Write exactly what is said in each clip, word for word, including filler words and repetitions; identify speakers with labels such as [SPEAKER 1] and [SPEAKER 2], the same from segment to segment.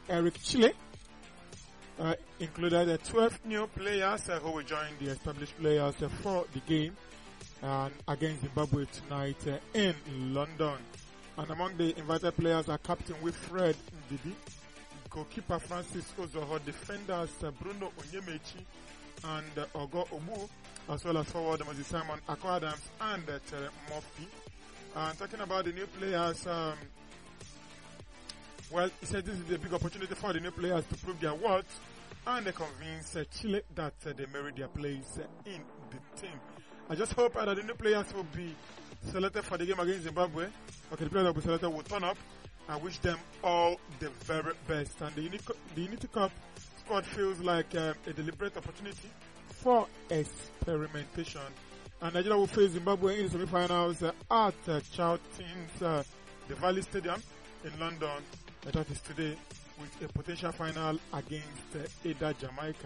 [SPEAKER 1] Eric Chile uh, included uh, twelve new players uh, who will join the established players uh, for the game uh, against Zimbabwe tonight uh, in London. And among the invited players are Captain Wilfred Ndidi, goalkeeper Francis Ozoho, defenders uh, Bruno Onyemechi and uh, Ogo Obu, as well as forward Moses Simon Ako Adams and uh, Tere Murphy. And talking about the new players, um, well, he said this is a big opportunity for the new players to prove their worth and they convince uh, Chile that uh, they merit their place uh, in the team. I just hope uh, that the new players will be selected for the game against Zimbabwe. Okay, the players that will be selected will turn up. I wish them all the very best. And the, Uni- the Unity Cup squad feels like uh, a deliberate opportunity for experimentation. And Nigeria will face Zimbabwe in the semi-finals uh, at uh, Charlton's uh, the Valley Stadium in London. Uh, that is today, with a potential final against uh, either Jamaica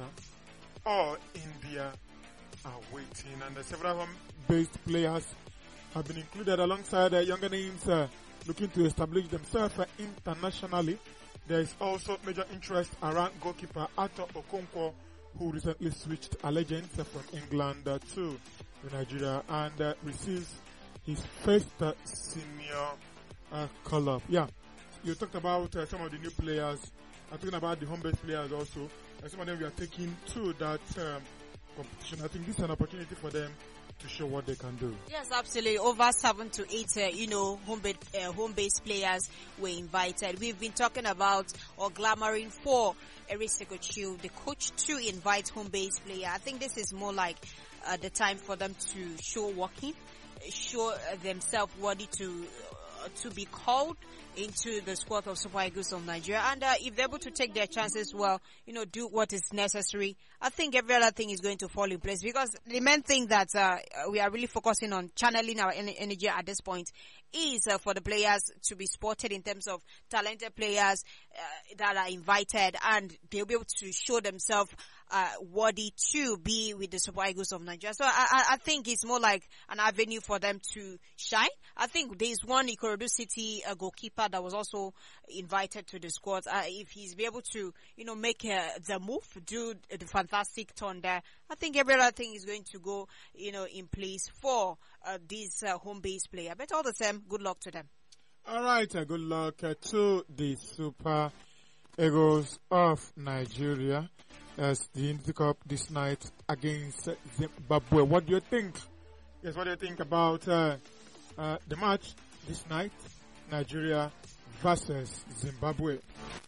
[SPEAKER 1] or India awaiting. And uh, several home-based players have been included alongside uh, younger names uh, looking to establish themselves uh, internationally. There is also major interest around goalkeeper Arthur Okonkwo, who recently switched allegiance from England uh, to Nigeria and uh, receives his first uh, senior uh, call-up. Yeah, you talked about uh, some of the new players. I'm talking about the home-based players also. And some of them we are taking to that um, competition. I think this is an opportunity for them to show what they can do.
[SPEAKER 2] Yes, absolutely. Over seven to eight, uh, you know, home-based, uh, home-based players were invited. We've been talking about or glamoring for Eric Sekochiu, the coach, to invite home-based player. I think this is more like uh, the time for them to show working, show uh, themselves worthy to uh, to be called into the squad of Super Eagles of Nigeria. And uh, if they're able to take their chances well, you know, do what is necessary, I think every other thing is going to fall in place. Because the main thing that uh, we are really focusing on, channeling our en- energy at this point, is uh, for the players to be spotted in terms of talented players uh, that are invited, and they'll be able to show themselves uh, worthy to be with the Super Eagles of Nigeria. So I, I, I think it's more like an avenue for them to shine. I think there's one Ikorodu City uh, goalkeeper that was also invited to the squad. Uh, if he's be able to, you know, make uh, the move, do the fantastic turn there, I think every other thing is going to go, you know, in place for uh, this uh, home-based player. But all the same, good luck to them.
[SPEAKER 1] All right, uh, good luck uh, to the Super Eagles of Nigeria as the Unity Cup this night against Zimbabwe. What do you think? Yes, what do you think about uh, uh, the match this night? Nigeria versus Zimbabwe.